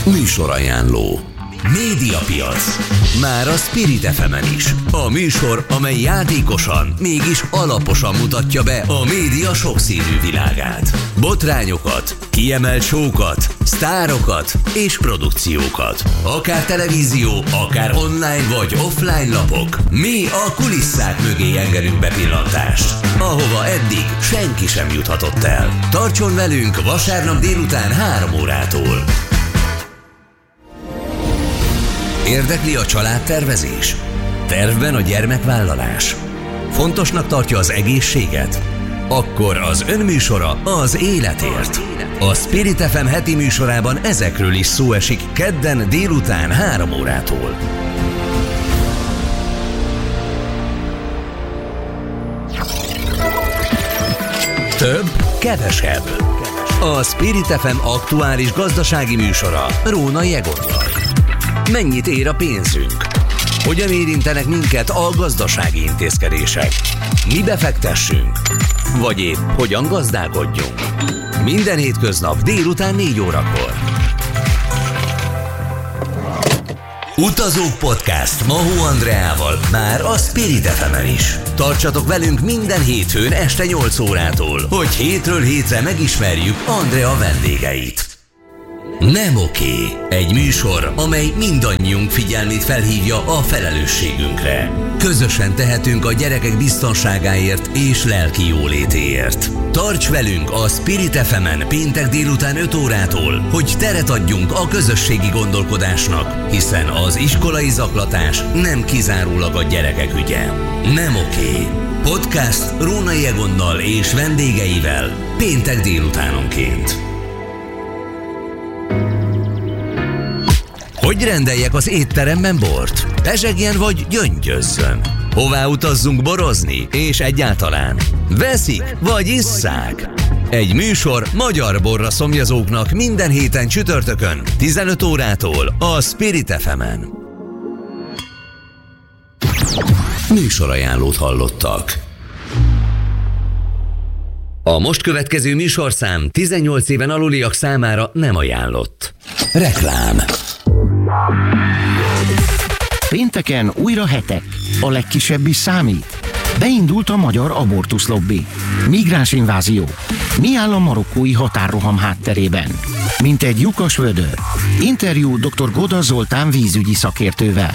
Műsorajánló. Médiapiac. Már a Spirit FM-en is. A műsor, amely játékosan, mégis alaposan mutatja be a média sokszínű világát. Botrányokat, kiemelt show-kat, sztárokat és produkciókat. Akár televízió, akár online vagy offline lapok. Mi a kulisszák mögé engedünk bepillantást, ahova eddig senki sem juthatott el. Tartson velünk vasárnap délután 3 órától. Érdekli a családtervezés? Tervben a gyermekvállalás? Fontosnak tartja az egészséget? Akkor az önműsora az életért. A Spirit FM heti műsorában ezekről is szó esik kedden délután 3 órától. Több, kevesebb. A Spirit FM aktuális gazdasági műsora Rónai Egonnal. Mennyit ér a pénzünk? Hogyan érintenek minket a gazdasági intézkedések? Mi befektessünk? Vagy épp hogyan gazdálkodjunk? Minden hétköznap délután 4 órakor. Utazók Podcast Mahó Andreával már a Spirit FM-en is. Tartsatok velünk minden hétfőn este 8 órától, hogy hétről hétre megismerjük Andrea vendégeit. Nem oké. Egy műsor, amely mindannyiunk figyelmét felhívja a felelősségünkre. Közösen tehetünk a gyerekek biztonságáért és lelki jólétéért. Tarts velünk a Spirit FM-en péntek délután 5 órától, hogy teret adjunk a közösségi gondolkodásnak, hiszen az iskolai zaklatás nem kizárólag a gyerekek ügye. Nem oké. Podcast Rónai Egonnal és vendégeivel péntek délutánonként. Hogy rendeljek az étteremben bort? Pezsegjen vagy gyöngyözzön? Hová utazzunk borozni? És egyáltalán veszik vagy isszák? Egy műsor magyar borra szomjazóknak minden héten csütörtökön 15 órától a Spirit FM-en. Műsorajánlót hallottak. A most következő műsorszám 18 éven aluliak számára nem ajánlott. Reklám. Pénteken újra hetek. A legkisebb is számít. Beindult a magyar abortuszlobbi. Migránsinvázió. Mi áll a marokkói határroham hátterében? Mint egy lyukas vödör. Interjú dr. Goda Zoltán vízügyi szakértővel.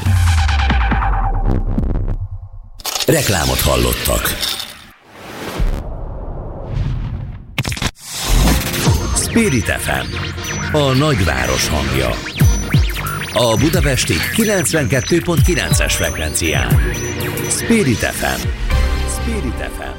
Reklámot hallottak. Spirit FM. A nagyváros hangja. A budapesti 92.9-es frekvencián. Spirit FM. Spirit FM.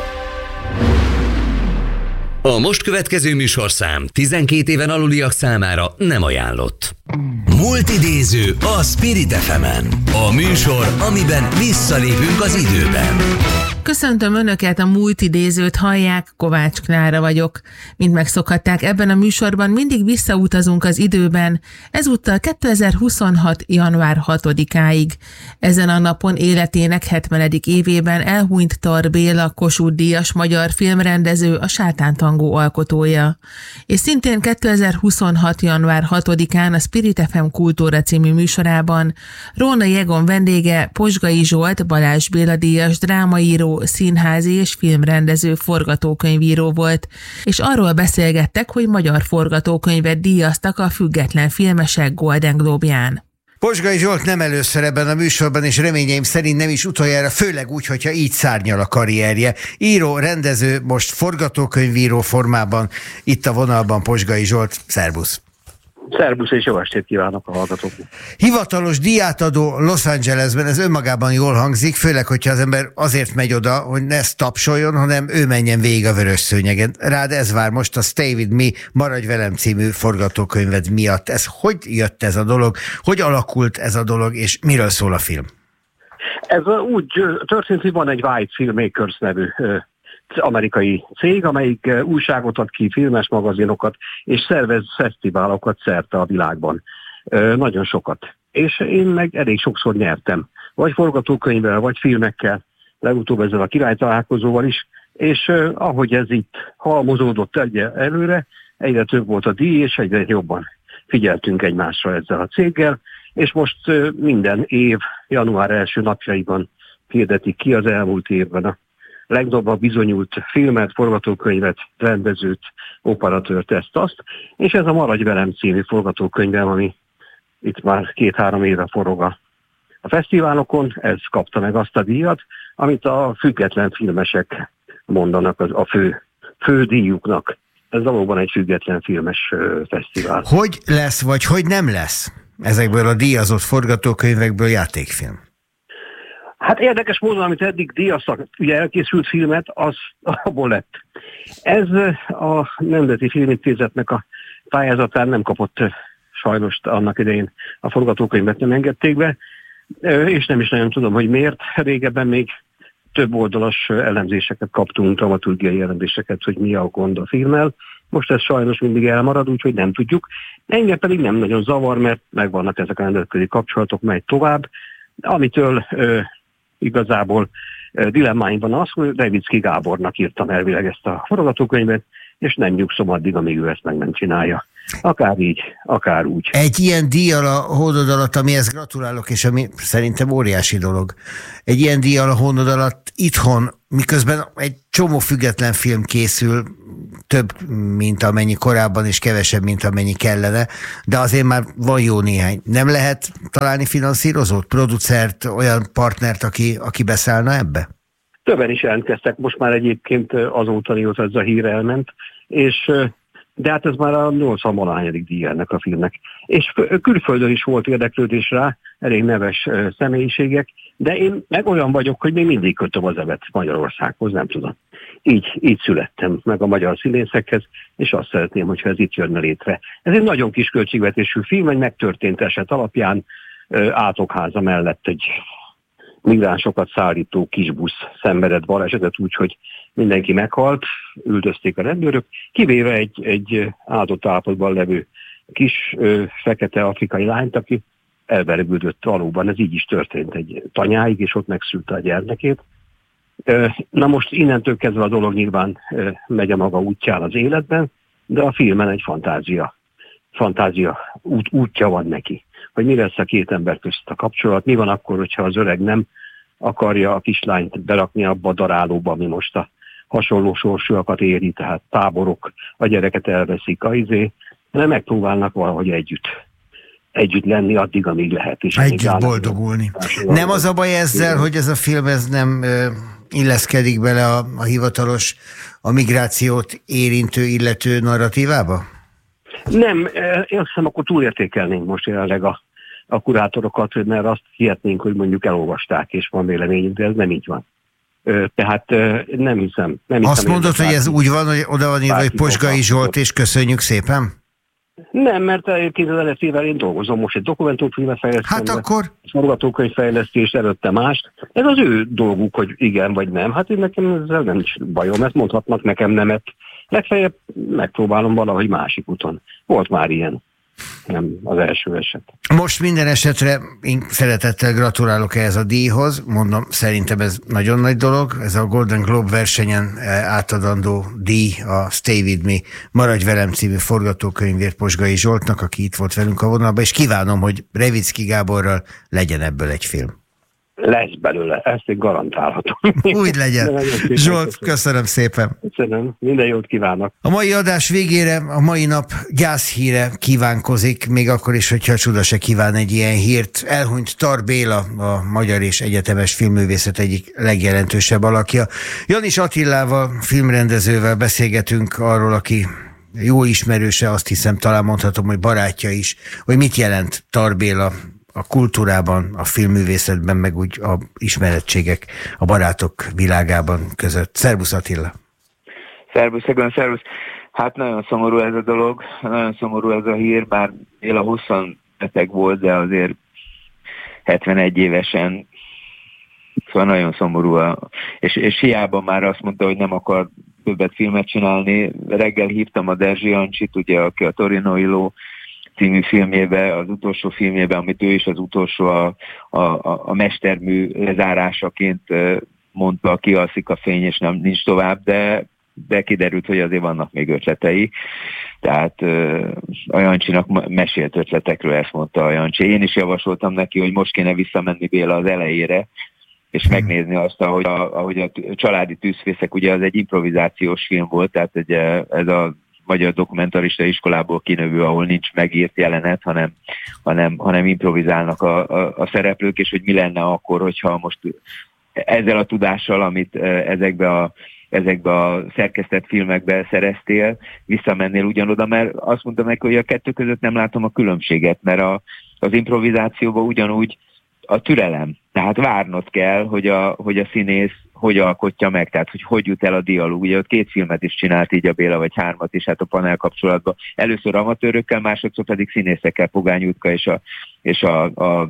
A most következő műsorszám 12 éven aluliak számára nem ajánlott. Multidéző a Spirit FM-en. A műsor, amiben visszalépünk az időben. Köszöntöm Önöket, a Multidézőt hallják, Kovács Klára vagyok. Mint megszokhatták, ebben a műsorban mindig visszautazunk az időben, ezúttal 2026. január 6-áig. Ezen a napon életének 70. évében elhunyt Tar Béla, Kossuth-díjas magyar filmrendező, a Sátántangó alkotója. És szintén 2026. január 6-án a Spirit FM Kultúra című műsorában Rónai Egon vendége Posgai Zsolt, Balázs Béla díjas drámaíró, színházi és filmrendező, forgatókönyvíró volt, és arról beszélgettek, hogy magyar forgatókönyvet díjaztak a Független Filmesek Golden Globe-ján. Posgai Zsolt nem először ebben a műsorban, és reményeim szerint nem is utoljára, főleg úgy, hogyha így szárnyal a karrierje. Író, rendező, most forgatókönyvíró formában, itt a vonalban Posgai Zsolt. Szerbusz! Szerbusz, és jó estét kívánok a hallgatóknak. Hivatalos díjátadó Los Angelesben, ez önmagában jól hangzik, főleg, hogyha az ember azért megy oda, hogy ne tapsoljon, hanem ő menjen végig a vörös szőnyegen. Rád ez vár most a Stay With Me, Maradj velem című forgatókönyved miatt. Ez hogy jött ez a dolog? Hogy alakult ez a dolog, és miről szól a film? Ez úgy történt, hogy van egy White Filmmakers nevű amerikai cég, amelyik újságot ad ki, filmes magazinokat, és szervez fesztiválokat szerte a világban. Nagyon sokat. És én meg elég sokszor nyertem. Vagy forgatókönyvvel, vagy filmekkel, legutóbb ezzel a királytalálkozóval is, és ahogy ez itt halmozódott előre, egyre több volt a díj, és egyre jobban figyeltünk egymásra ezzel a céggel, és most minden év január első napjaiban hirdetik ki az elmúlt évben a legnagyobb bizonyult filmet, forgatókönyvet, rendezőt, operatőrt, ezt-azt, és ez a Maradj velem című forgatókönyvem, ami itt már 2-3 éve forog a fesztiválokon, ez kapta meg azt a díjat, amit a független filmesek mondanak a fő díjuknak. Ez valóban egy független filmes fesztivál. Hogy lesz, vagy hogy nem lesz ezekből a díjazott forgatókönyvekből játékfilm? Hát érdekes módon, amit eddig díjaztak, ugye elkészült filmet, az abból lett. Ez a Nemzeti Filmintézetnek a pályázatán nem kapott sajnos annak idején a forgatókönyvet nem engedték be, és nem is nagyon tudom, hogy miért. Régebben még több oldalas elemzéseket kaptunk, dramaturgiai elemzéseket, hogy mi a gond a filmmel. Most ez sajnos mindig elmarad, úgyhogy nem tudjuk. Engem pedig nem nagyon zavar, mert megvannak ezek a nemzetközi kapcsolatok, megy tovább. Amitől igazából dilemmáimban az, hogy Revicki Gábornak írtam elvileg ezt a forgatókönyvet, és nem nyugszom addig, amíg ő ezt meg nem csinálja. Akár így, akár úgy. Egy ilyen díjjal a hónod alatt, amihez gratulálok, és ami szerintem óriási dolog. Egy ilyen díjjal a hónod alatt itthon, miközben egy csomó független film készül, több, mint amennyi korábban, és kevesebb, mint amennyi kellene, de azért már van jó néhány. Nem lehet találni finanszírozót, producert, olyan partnert, aki beszállna ebbe? Többen is jelentkeztek, most már egyébként azóta, mióta ez a hír elment, de hát ez már a 80-valahányadik díj ennek a filmnek. És külföldön is volt érdeklődés rá, elég neves személyiségek, de én meg olyan vagyok, hogy még mindig kötöm az evet Magyarországhoz, nem tudom. Így születtem meg a magyar színészekhez, és azt szeretném, hogyha ez itt jönne létre. Ez egy nagyon kis költségvetésű film, egy megtörtént eset alapján Átokháza mellett egy migránsokat szállító kisbusz szenvedett balesetet úgy, hogy mindenki meghalt, üldözték a rendőrök, kivéve egy áldott állapotban levő kis fekete afrikai lányt, aki elvergődött valóban, ez így is történt egy tanyáig, és ott megszülte a gyermekét. Na most innentől kezdve a dolog nyilván megy a maga útján az életben, de a filmen egy fantázia útja van neki. Hogy mi lesz a két ember közt a kapcsolat, mi van akkor, hogyha az öreg nem akarja a kislányt berakni abba a darálóba, ami most a hasonló sorsúakat éri, tehát táborok, a gyereket elveszik, de megpróbálnak valahogy együtt lenni addig, amíg lehet. És együtt boldogulni. Nem az a baj ezzel, hogy ez a film ez nem illeszkedik bele a hivatalos, a migrációt érintő, illető narratívába? Nem, én azt hiszem, akkor túlértékelnénk most jelenleg a kurátorokat, mert azt hihetnénk, hogy mondjuk elolvasták, és van véleményünk, de ez nem így van. Tehát nem hiszem. Azt mondod, hogy ez úgy van, hogy oda van írva, hogy Posgai Zsolt, és köszönjük szépen? Nem, mert egyébként az előttével én dolgozom most egy dokumentumfilmet fejlesztem. Hát akkor? Forgatókönyvfejlesztés előtte mást. Ez az ő dolguk, hogy igen vagy nem. Hát én nekem ezzel nem is bajom, ezt mondhatnak nekem nemet. Legfeljebb megpróbálom valahogy másik úton. Volt már ilyen. Nem az első eset. Most minden esetre én szeretettel gratulálok ehhez a díjhoz. Mondom, szerintem ez nagyon nagy dolog. Ez a Golden Globe versenyen átadandó díj a Stay With Me, Maradj velem című forgatókönyvért Posgai Zsoltnak, aki itt volt velünk a vonalban, és kívánom, hogy Revicki Gáborral legyen ebből egy film. Lesz belőle, ezt én garantálhatom. Úgy legyen. Zsolt, köszönöm szépen. Köszönöm, minden jót kívánok. A mai adás végére, a mai nap gyászhíre kívánkozik, még akkor is, hogyha a csuda se kíván egy ilyen hírt. Elhunyt Tar Béla, a magyar és egyetemes filmművészet egyik legjelentősebb alakja. Janis Attilával, filmrendezővel beszélgetünk arról, aki jó ismerőse, azt hiszem, talán mondhatom, hogy barátja is, hogy mit jelent Tar Béla a kultúrában, a filmművészetben, meg úgy a ismerettségek, a barátok világában között. Szervusz Attila! Szervusz, Egon, szervusz! Hát nagyon szomorú ez a dolog, nagyon szomorú ez a hír, bár Béla 20 beteg volt, de azért 71 évesen, szóval nagyon szomorú. És hiába már azt mondta, hogy nem akar többet filmet csinálni. Reggel hívtam a Derzsi Jancsit, ugye, aki a Torinoi Ló című filmjébe, az utolsó filmjébe, amit ő is az utolsó a mestermű lezárásaként mondta, kialszik a fény, és nincs tovább, de de kiderült, hogy azért vannak még ötletei. Tehát a Jancsinak mesélt ötletekről, ezt mondta a Jancsi. Én is javasoltam neki, hogy most kéne visszamenni Béla az elejére, és megnézni azt, ahogy a Családi tűzfészek, ugye az egy improvizációs film volt, tehát ez a magyar dokumentarista iskolából kinövő, ahol nincs megírt jelenet, hanem improvizálnak a szereplők, és hogy mi lenne akkor, hogyha most ezzel a tudással, amit ezekbe a szerkesztett filmekbe szereztél, visszamennél ugyanoda, mert azt mondtam neki, hogy a kettő között nem látom a különbséget, mert az improvizációban ugyanúgy a türelem. Tehát várnod kell, hogy a színész hogy alkotja meg, tehát hogy jut el a dialóg. Ugye ott 2 filmet is csinált így a Béla, vagy 3 is, hát a panel kapcsolatban. Először amatőrökkel, másodszor pedig színészekkel, Pogány Jutka és a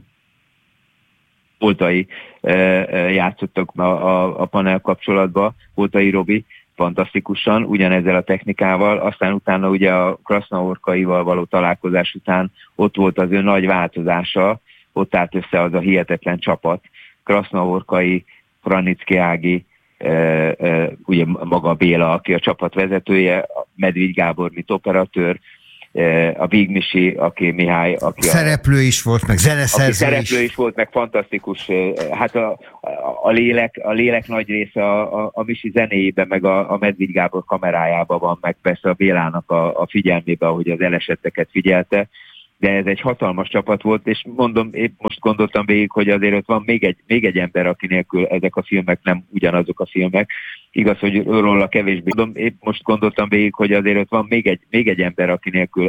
Oltai játszottak a panel kapcsolatban, Oltai Robi, fantasztikusan, ugyanezzel a technikával, aztán utána ugye a Krasznaorkaival való találkozás után ott volt az ő nagy változása, ott állt össze az a hihetetlen csapat, Krasznaorkai, Franicki Ági, ugye maga Béla, aki a csapat vezetője, Medvigy Gábor, mint operatőr, a Víg Misi, aki Mihály, aki szereplő is volt, meg zeneszerző szereplő is volt, meg fantasztikus. Hát a lélek nagy része a Misi zenéjében, meg a Medvigy Gábor kamerájában van, meg persze a Bélának a figyelmében, ahogy az elesetteket figyelte. De ez egy hatalmas csapat volt, és mondom, épp most gondoltam végig, hogy azért ott van még egy ember, aki nélkül ezek a filmek nem ugyanazok a filmek. Igaz, hogy róla kevésbé. Mondom, épp most gondoltam végig, hogy azért ott van még egy ember, aki nélkül